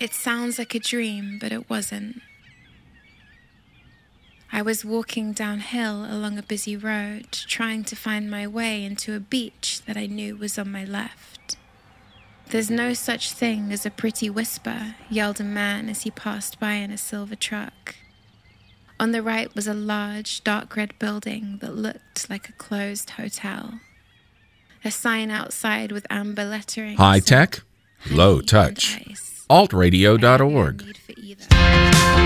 It sounds like a dream, but it wasn't. I was walking downhill along a busy road, trying to find my way into a beach that I knew was on my left. "There's no such thing as a pretty whisper," yelled a man as he passed by in a silver truck. On the right was a large, dark red building that looked like a closed hotel. A sign outside with amber lettering. High tech, low touch. Altradio.org.